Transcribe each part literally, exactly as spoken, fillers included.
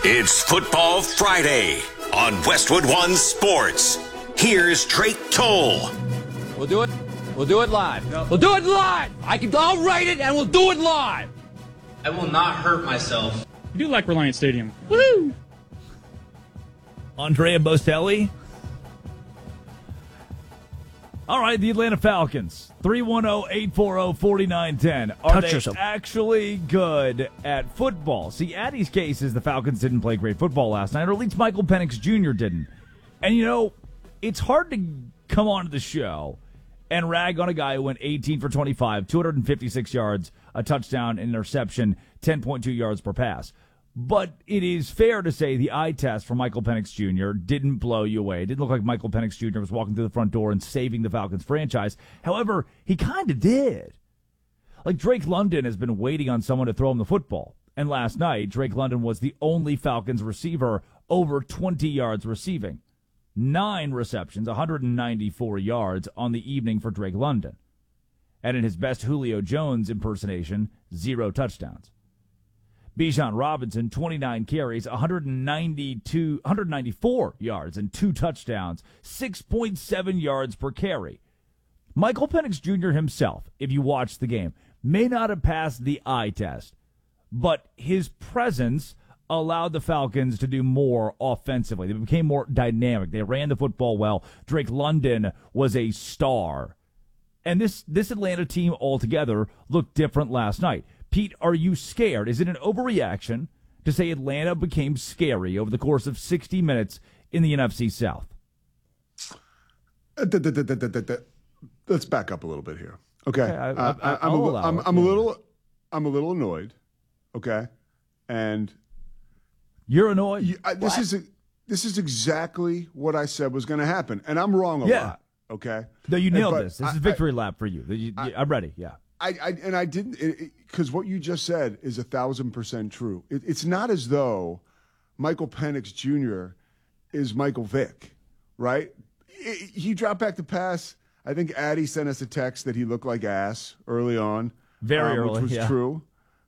It's Football Friday on Westwood One Sports. Here's Drake Toll. We'll do it. We'll do it live. No. We'll do it live. I can. I'll write it, and we'll do it live. I will not hurt myself. You do like Reliant Stadium. Woo! Andrea Bocelli. All right, the Atlanta Falcons. three one zero, eight four zero, four nine one zero. Are Touch they yourself. actually good at football? See, Addie's case is the Falcons didn't play great football last night, or at least Michael Penix Junior didn't. And, you know, it's hard to come onto the show and rag on a guy who went eighteen for twenty-five, two hundred fifty-six yards, a touchdown, an interception, ten point two yards per pass. But it is fair to say the eye test for Michael Penix Junior didn't blow you away. It didn't look like Michael Penix Junior was walking through the front door and saving the Falcons franchise. However, he kind of did. Like, Drake London has been waiting on someone to throw him the football. And last night, Drake London was the only Falcons receiver over twenty yards receiving. Nine receptions, one hundred ninety-four yards on the evening for Drake London. And in his best Julio Jones impersonation, zero touchdowns. Bijan Robinson, twenty-nine carries, one hundred ninety-two, one hundred ninety-four yards and two touchdowns, six point seven yards per carry. Michael Penix Junior himself, if you watch the game, may not have passed the eye test, but his presence allowed the Falcons to do more offensively. They became more dynamic. They ran the football well. Drake London was a star. And this, this Atlanta team altogether looked different last night. Pete, are you scared? Is it an overreaction to say Atlanta became scary over the course of sixty minutes in the N F C South? Let's back up a little bit here. Okay, okay I, uh, I, I'm, a, I'm, I'm a little, I'm a little annoyed. Okay, and you're annoyed. You, I, this is a, this is exactly what I said was going to happen, and I'm wrong a yeah. lot. Okay, no, you nailed but this. This I, is victory I, lap for you. you I, I'm ready. Yeah. I, I and I didn't because what you just said is a thousand percent true. It, it's not as though Michael Penix Junior is Michael Vick, right? It, he dropped back the pass. I think Addie sent us a text that he looked like ass early on, very um, early, which was yeah. true.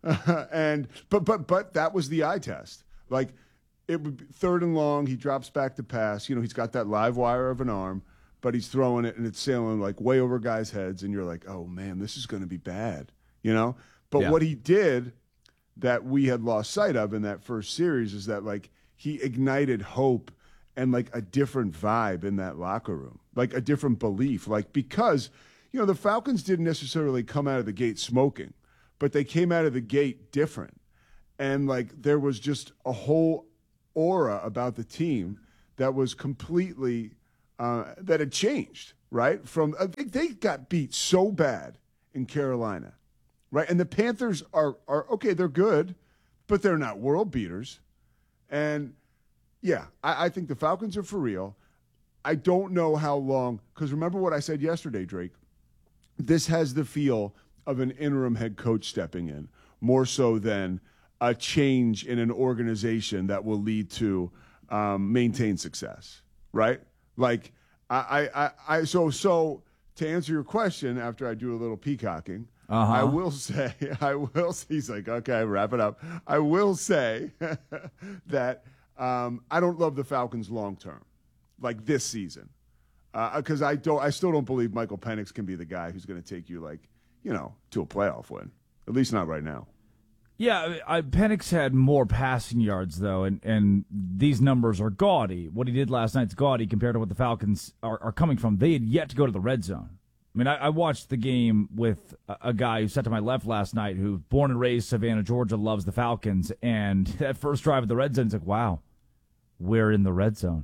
and but but but that was the eye test. Like it would be third and long. He drops back the pass. You know, he's got that live wire of an arm. But he's throwing it, and it's sailing like way over guys' heads, and you're like, oh, man, this is going to be bad, you know? But yeah. what he did that we had lost sight of in that first series is that, like, he ignited hope and, like, a different vibe in that locker room, like a different belief. Like, because, you know, the Falcons didn't necessarily come out of the gate smoking, but they came out of the gate different. And, like, there was just a whole aura about the team that was completely – Uh, that had changed, right? From uh, they, they got beat so bad in Carolina, right? And the Panthers are are okay, they're good, but they're not world beaters. And yeah, I, I think the Falcons are for real. I don't know how long, because remember what I said yesterday, Drake. This has the feel of an interim head coach stepping in, more so than a change in an organization that will lead to um, maintained success, right? Like, I, I, I, so, so to answer your question, after I do a little peacocking, uh-huh. I will say, I will. He's like, okay, wrap it up. I will say that um, I don't love the Falcons long term, like this season, because uh, I don't, I still don't believe Michael Penix can be the guy who's going to take you, like, you know, to a playoff win. At least not right now. Yeah, I, Penix had more passing yards, though, and, and these numbers are gaudy. What he did last night's gaudy compared to what the Falcons are, are coming from. They had yet to go to the red zone. I mean, I, I watched the game with a, a guy who sat to my left last night who, born and raised Savannah, Georgia, loves the Falcons, and that first drive at the red zone, it's like, wow, we're in the red zone.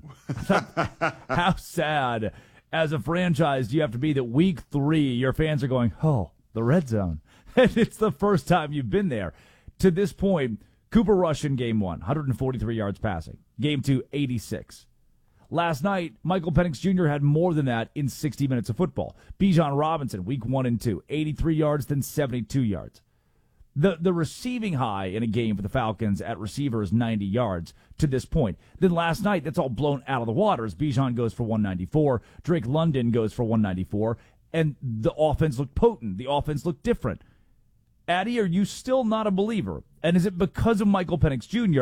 How sad as a franchise do you have to be that week three your fans are going, oh, the red zone. And it's the first time you've been there. To this point, Cooper Rush in game one, one hundred forty-three yards passing. Game two, eighty-six. Last night, Michael Penix Junior had more than that in sixty minutes of football. Bijan Robinson, week one and two, eighty-three yards, then seventy-two yards. The the receiving high in a game for the Falcons at receiver is ninety yards to this point. Then last night, that's all blown out of the water as Bijan goes for one ninety-four, Drake London goes for one ninety-four, and the offense looked potent. The offense looked different. Addie, are you still not a believer? And is it because of Michael Penix Junior,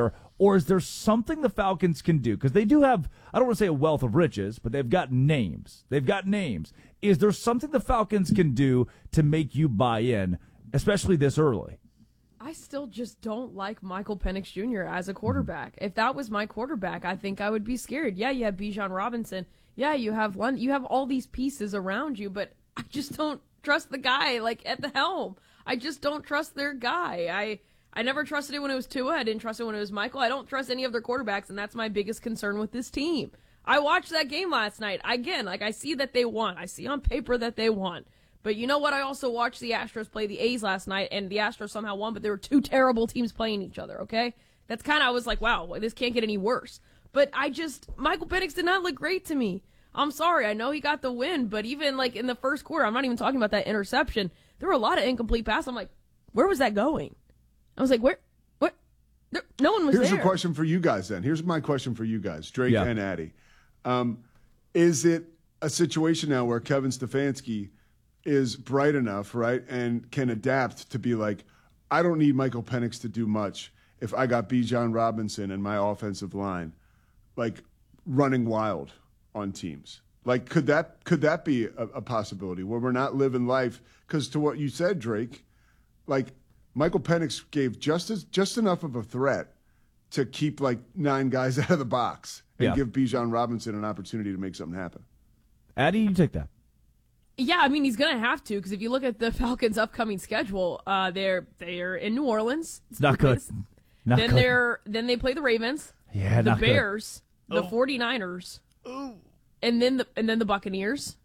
Or is there something the Falcons can do? Because they do have, I don't want to say a wealth of riches, but they've got names. They've got names. Is there something the Falcons can do to make you buy in, especially this early? I still just don't like Michael Penix Junior as a quarterback. If that was my quarterback, I think I would be scared. Yeah, you have Bijan Robinson. Yeah, you have one. You have all these pieces around you, but I just don't trust the guy like at the helm. I just don't trust their guy. I I never trusted it when it was Tua. I didn't trust it when it was Michael. I don't trust any of their quarterbacks, and that's my biggest concern with this team. I watched that game last night. Again, like I see that they won. I see on paper that they won. But you know what? I also watched the Astros play the A's last night, and the Astros somehow won, but there were two terrible teams playing each other, okay? That's kind of, I was like, wow, this can't get any worse. But I just, Michael Penix did not look great to me. I'm sorry. I know he got the win, but even like in the first quarter, I'm not even talking about that interception. There were a lot of incomplete passes. I'm like, where was that going? I was like, where? What? There, no one was Here's there. Here's a question for you guys then. Here's my question for you guys, Drake Yeah. and Addy. Um, is it a situation now where Kevin Stefanski is bright enough, right, and can adapt to be like, I don't need Michael Penix to do much if I got Bijan Robinson and my offensive line, like, running wild on teams? Like, could that could that be a, a possibility where we're not living life? Because to what you said, Drake, like, Michael Penix gave just as just enough of a threat to keep like nine guys out of the box and Yeah. give Bijan Robinson an opportunity to make something happen. Addy, you take that. Yeah, I mean, he's going to have to, because if you look at the Falcons' upcoming schedule, uh, they're they're in New Orleans. It's not good. Not then good. they're then they play the Ravens, Yeah, the not good. Bears, the 49ers, and then the and then the Buccaneers.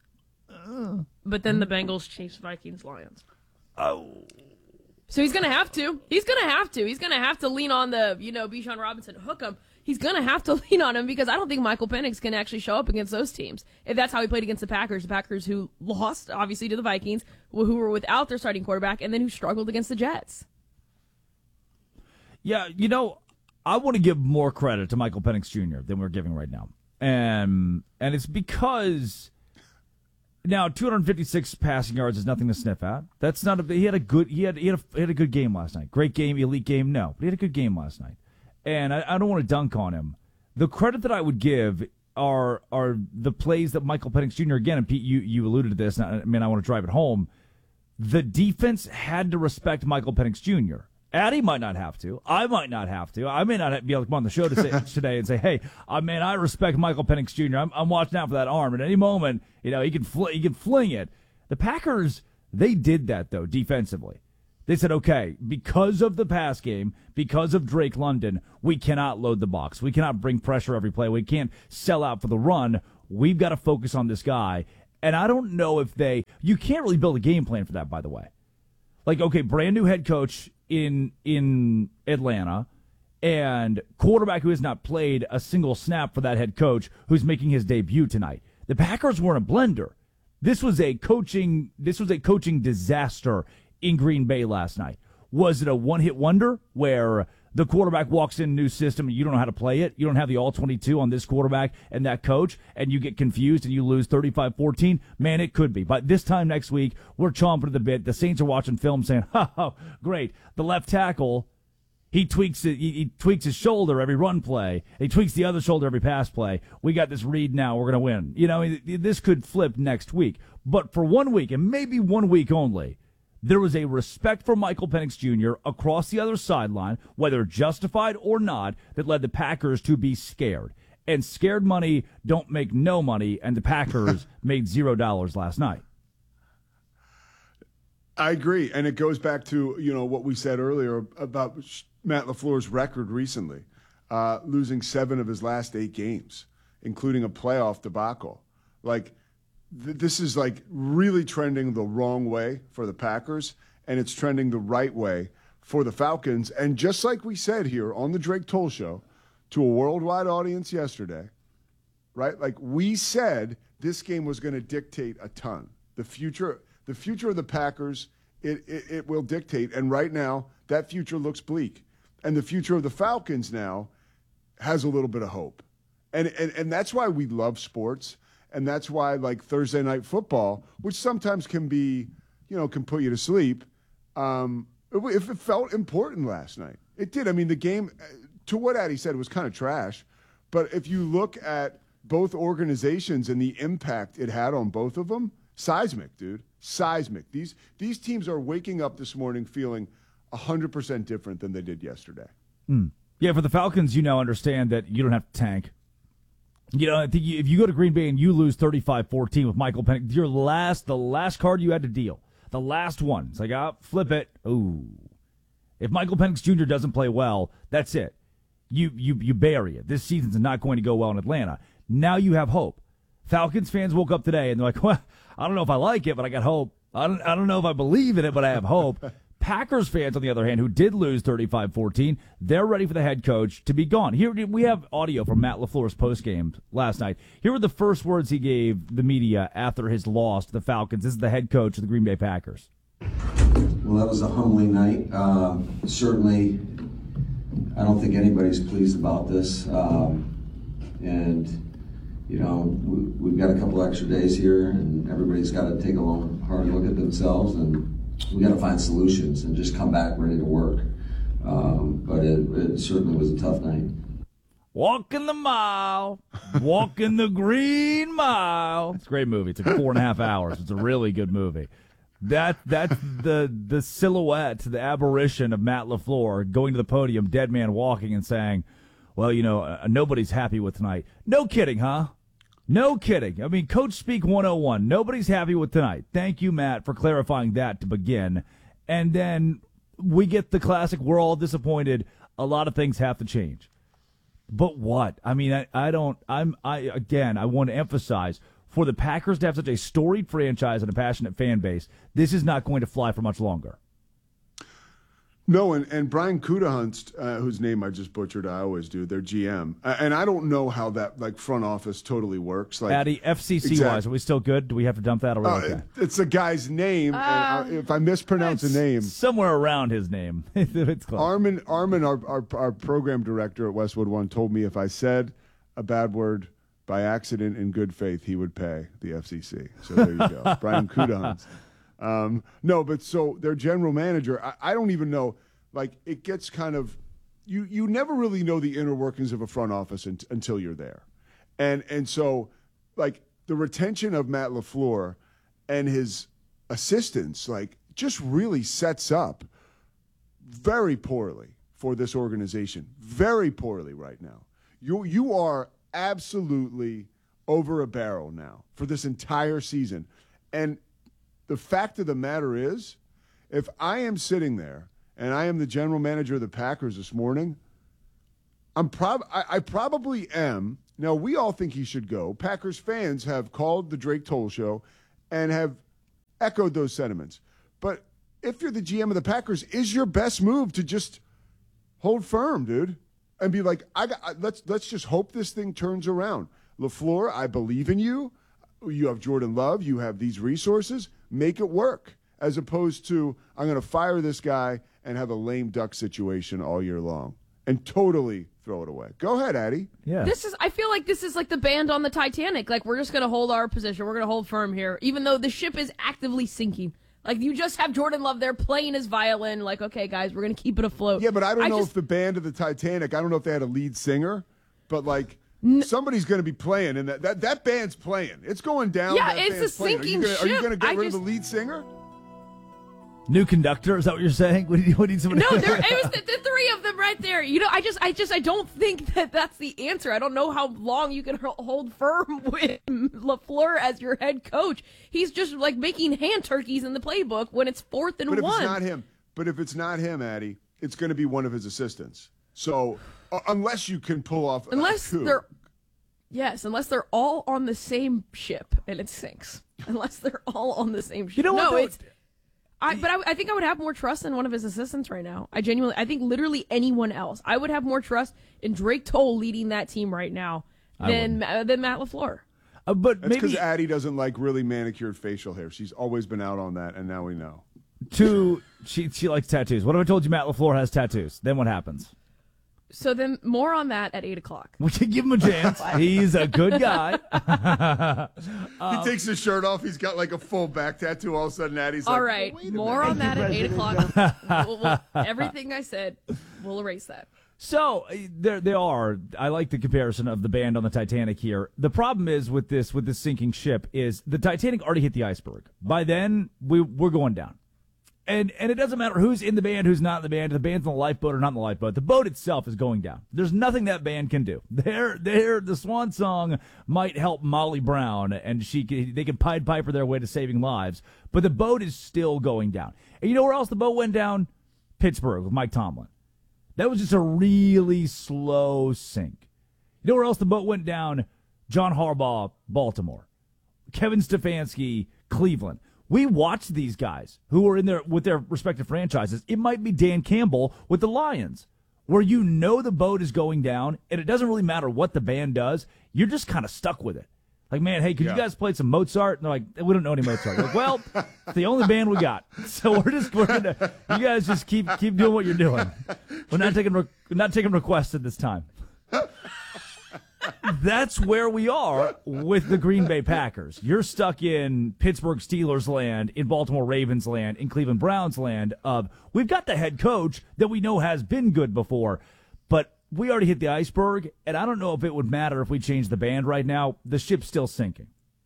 But then the Bengals, Chiefs, Vikings, Lions. Oh. So he's going to have to. He's going to have to. He's going to have to lean on the, you know, Bijan Robinson, hook him. He's going to have to lean on him because I don't think Michael Penix can actually show up against those teams. If that's how he played against the Packers, the Packers who lost, obviously, to the Vikings, who were without their starting quarterback, and then who struggled against the Jets. Yeah, you know, I want to give more credit to Michael Penix Junior than we're giving right now. And and it's because now two hundred fifty-six passing yards is nothing to sniff at. That's not a he had a good he had he had a, he had a good game last night. Great game, elite game, no. But he had a good game last night. And I, I don't want to dunk on him. The credit that I would give are are the plays that Michael Penix Junior again, and Pete, you you alluded to this, and I, I mean I want to drive it home. The defense had to respect Michael Penix Junior Addy might not have to. I might not have to. I may not be able to come on the show to say, today and say, "Hey, I mean, I respect Michael Penix Junior I'm, I'm watching out for that arm. At any moment, you know, he can fl- he can fling it." The Packers, they did that though defensively. They said, "Okay, because of the pass game, because of Drake London, we cannot load the box. We cannot bring pressure every play. We can't sell out for the run. We've got to focus on this guy." And I don't know if they. You can't really build a game plan for that, by the way. Like, okay, brand new head coach in in Atlanta and quarterback who has not played a single snap for that head coach who's making his debut tonight. The Packers weren't a blender. This was a coaching this was a coaching disaster in Green Bay last night. Was it a one-hit wonder where the quarterback walks in a new system and you don't know how to play it? You don't have the all twenty-two on this quarterback and that coach, and you get confused and you lose thirty-five fourteen? Man, it could be. But this time next week, we're chomping at the bit. The Saints are watching film saying, ha, ha, great. The left tackle, he tweaks it, he, he tweaks his shoulder every run play. He tweaks the other shoulder every pass play. We got this read now. We're going to win. You know, this could flip next week. But for one week, and maybe one week only, there was a respect for Michael Penix Junior across the other sideline, whether justified or not, that led the Packers to be scared. And scared money don't make no money, and the Packers made zero dollars last night. I agree, and it goes back to, you know, what we said earlier about Matt LaFleur's record recently, uh, losing seven of his last eight games, including a playoff debacle. Like, th- this is like really trending the wrong way for the Packers, and it's trending the right way for the Falcons. And just like we said here on the Drake Toll Show to a worldwide audience yesterday, right? Like we said, this game was going to dictate a ton. The future, the future of the Packers, it, it it will dictate. And right now, that future looks bleak. And the future of the Falcons now has a little bit of hope. And and and that's why we love sports. And that's why, like, Thursday night football, which sometimes can be, you know, can put you to sleep, um, if it felt important last night. It did. I mean, the game to what Addy said, it was kind of trash. But if you look at both organizations and the impact it had on both of them, seismic, dude. Seismic. These these teams are waking up this morning feeling one hundred percent different than they did yesterday. Mm. Yeah, for the Falcons, you now understand that you don't have to tank. You know, I think you, if you go to Green Bay and you lose thirty-five fourteen with Michael Penix, your last, the last card you had to deal, the last one. It's like, ah, oh, flip it. Ooh. If Michael Penix Junior doesn't play well, that's it. You, you, you bury it. This season's not going to go well in Atlanta. Now you have hope. Falcons fans woke up today and they're like, well, I don't know if I like it, but I got hope. I don't, I don't know if I believe in it, but I have hope. Packers fans, on the other hand, who did lose thirty-five fourteen, they're ready for the head coach to be gone. Here we have audio from Matt LaFleur's postgame last night. Here were the first words he gave the media after his loss to the Falcons. This is the head coach of the Green Bay Packers. Well, that was a humbling night. Um, certainly, I don't think anybody's pleased about this. Um, and, you know, we, we've got a couple extra days here, and everybody's got to take a long, hard look at themselves, and we got to find solutions and just come back ready to work. Um, but it, it certainly was a tough night. Walking the mile, walking the green mile. It's a great movie. It's like four and a half hours. It's a really good movie. That that's the the silhouette, the apparition of Matt LaFleur going to the podium, dead man walking, and saying, "Well, you know, uh, nobody's happy with tonight." No kidding, huh? No kidding. I mean, Coach Speak one oh one. Nobody's happy with tonight. Thank you, Matt, for clarifying that to begin. And then we get the classic, we're all disappointed. A lot of things have to change. But what? I mean, I, I don't, I'm, I, again, I want to emphasize, for the Packers to have such a storied franchise and a passionate fan base, this is not going to fly for much longer. No, and, and Brian Gutekunst, uh, whose name I just butchered, I always do, their G M. Uh, and I don't know how that like front office totally works. Like, Addy, F C C-wise, exactly. Are we still good? Do we have to dump that? Or uh, okay? It's a guy's name, uh, and I, if I mispronounce a name. Somewhere around his name. It's close. Armin, Armin our, our, our program director at Westwood One, told me if I said a bad word by accident in good faith, he would pay the F C C. So there you go. Brian Gutekunst. Um, no, but so their general manager, I, I don't even know. Like, it gets kind of, you you never really know the inner workings of a front office in, until you're there. And and so, like, the retention of Matt LaFleur and his assistants, like, just really sets up very poorly for this organization. Very poorly right now. You You are absolutely over a barrel now for this entire season. And the fact of the matter is, if I am sitting there and I am the general manager of the Packers this morning, I'm prob- I, I probably am. Now, we all think he should go. Packers fans have called the Drake Toll Show and have echoed those sentiments. But if you're the G M of the Packers, is your best move to just hold firm, dude, and be like, I got, I, let's let's just hope this thing turns around. LaFleur, I believe in you. You have Jordan Love. You have these resources. Make it work, as opposed to, I'm going to fire this guy and have a lame duck situation all year long and totally throw it away. Go ahead, Addy. Yeah. This is, I feel like this is like the band on the Titanic. Like, we're just going to hold our position. We're going to hold firm here, even though the ship is actively sinking. Like, you just have Jordan Love there playing his violin. Like, okay, guys, we're going to keep it afloat. Yeah, but I don't I know just, if the band of the Titanic, I don't know if they had a lead singer, but like, n- somebody's going to be playing, and that, that, that band's playing. It's going down. Yeah, that it's a band's playing. sinking Are you going to ship. get I rid just, of the lead singer? New conductor? Is that what you're saying? What do you, what do you No, there, it was the, the three of them right there. You know, I just, I just, I don't think that that's the answer. I don't know how long you can hold firm with LaFleur as your head coach. He's just like making hand turkeys in the playbook when it's fourth and but one. But if it's not him, but if it's not him, Addy, it's going to be one of his assistants. So uh, unless you can pull off, unless a coup. they're, yes, unless they're all on the same ship and it sinks. Unless they're all on the same ship. You know no, what? it's. I, but I, I think I would have more trust in one of his assistants right now. I genuinely, I think literally anyone else. I would have more trust in Drake Toll leading that team right now than uh, than Matt LaFleur. Uh, but That's because maybe Addy doesn't like really manicured facial hair. She's always been out on that, and now we know. two, she she likes tattoos. What if I told you Matt LaFleur has tattoos? Then what happens? So then more on that at eight o'clock. We should give him a chance. He's a good guy. um, he takes his shirt off. He's got like a full back tattoo. All of a sudden, Addy's all like, right, oh, more on that at eight o'clock. we'll, we'll, everything I said, we'll erase that. So there they are. I like the comparison of the band on the Titanic here. The problem is with this with this sinking ship is the Titanic already hit the iceberg. By then, we we're going down. And and it doesn't matter who's in the band, who's not in the band, if the band's in the lifeboat or not in the lifeboat. The boat itself is going down. There's nothing that band can do. They're, they're, the swan song might help Molly Brown, and she they can Pied Piper their way to saving lives, but the boat is still going down. And you know where else the boat went down? Pittsburgh with Mike Tomlin. That was just a really slow sink. You know where else the boat went down? John Harbaugh, Baltimore. Kevin Stefanski, Cleveland. We watched these guys who were in there with their respective franchises. It might be Dan Campbell with the Lions, where you know the boat is going down, and it doesn't really matter what the band does. You're just kind of stuck with it. Like, man, hey, could yeah. you guys play some Mozart? And they're like, we don't know any Mozart. Like, well, it's the only band we got. So we're just, we're gonna, you guys just keep keep doing what you're doing. We're not taking, we're not taking requests at this time. That's where we are with the Green Bay Packers. You're stuck in Pittsburgh Steelers land, in Baltimore Ravens land, in Cleveland Browns land of, we've got the head coach that we know has been good before, but we already hit the iceberg, and I don't know if it would matter if we change the band right now. The ship's still sinking.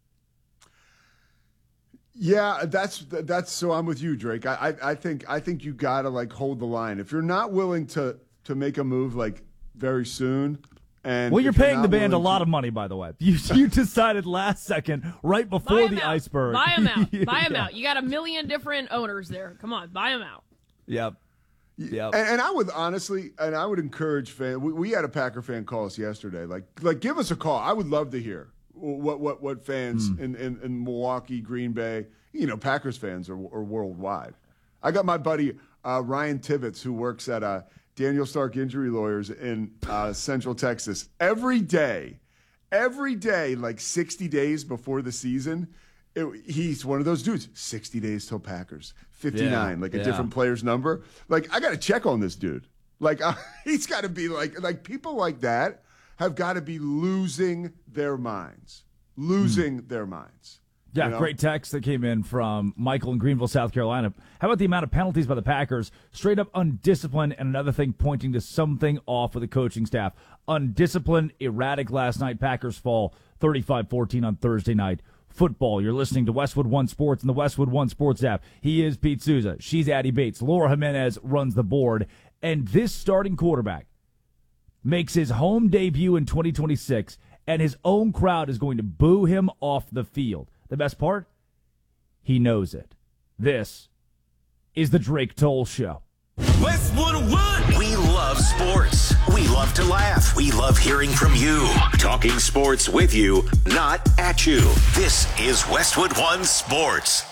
Yeah, that's that's so I'm with you, Drake. I I, I think I think you gotta like hold the line. If you're not willing to to make a move like very soon. And well, you're paying you're the band a lot to... of money, by the way. You you decided last second, right before the out. iceberg. Buy them out. Buy them yeah. out. You got a million different owners there. Come on, buy them out. Yep. Yep. And, and I would honestly, and I would encourage fans. We, we had a Packer fan call us yesterday. Like, like give us a call. I would love to hear what what what fans mm. in, in, in Milwaukee, Green Bay, you know, Packers fans are, are worldwide. I got my buddy uh, Ryan Tibbetts, who works at a Daniel Stark Injury Lawyers in uh, Central Texas. Every day, every day, like sixty days before the season, it, he's one of those dudes. sixty days till Packers. fifty-nine, yeah, like a yeah. different player's number. Like, I got to check on this dude. Like, uh, he's got to be like, like people like that have got to be losing their minds. Losing mm. their minds. Yeah, you know? Great text that came in from Michael in Greenville, South Carolina. How about the amount of penalties by the Packers? Straight up undisciplined, and another thing pointing to something off with the coaching staff. Undisciplined, erratic last night. Packers fall thirty-five fourteen on Thursday night football. You're listening to Westwood One Sports and the Westwood One Sports app. He is Pete Souza. She's Addie Bates. Laura Jimenez runs the board. And this starting quarterback makes his home debut in twenty twenty-six, and his own crowd is going to boo him off the field. The best part? He knows it. This is the Drake Toll Show. Westwood One. We love sports. We love to laugh. We love hearing from you. Talking sports with you, not at you. This is Westwood One Sports.